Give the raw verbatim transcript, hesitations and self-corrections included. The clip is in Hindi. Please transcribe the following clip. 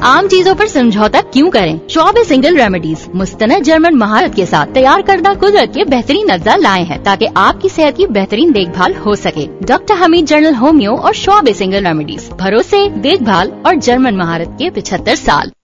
आम चीजों पर समझौता क्यों करें? श्वाब सिंगल रेमेडीज मुस्तनद जर्मन महारत के साथ तैयार करदा कुदरत के बेहतरीन अज्जा लाए हैं ताकि आपकी सेहत की बेहतरीन देखभाल हो सके। डॉक्टर हमीद जनरल होम्यो और श्वाब सिंगल रेमेडीज, भरोसे, देखभाल और जर्मन महारत के पिछहत्तर साल।